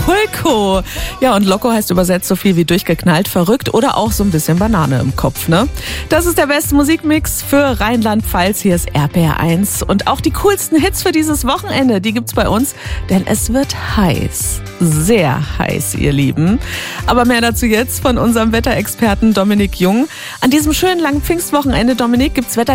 Acapulco. Ja, und Loco heißt übersetzt so viel wie durchgeknallt, verrückt oder auch so ein bisschen Banane im Kopf, ne? Das ist der beste Musikmix für Rheinland-Pfalz. Hier ist RPR1. Und auch die coolsten Hits für dieses Wochenende, die gibt's bei uns, denn es wird heiß. Sehr heiß, ihr Lieben. Aber mehr dazu jetzt von unserem Wetterexperten Dominik Jung. An diesem schönen langen Pfingstwochenende, Dominik, gibt's